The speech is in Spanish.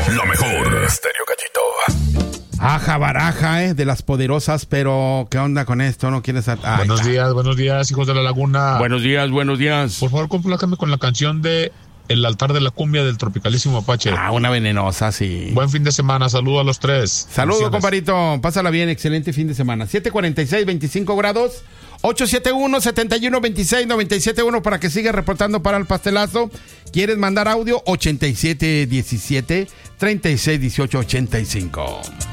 lo mejor. Estéreo Cachito. Aja baraja, de las poderosas, pero ¿qué onda con esto? ¿No quieres? Buenos días, hijos de la laguna. Buenos días. Por favor, complázcame con la canción de El altar de la cumbia del Tropicalísimo Apache. Una venenosa, sí. Buen fin de semana, saludo a los tres. Saludos, comparito, pásala bien, excelente fin de semana. 7:46, 25 grados, 871-7126-971 para que sigas reportando para el pastelazo. ¿Quieres mandar audio? 8717-3618-85.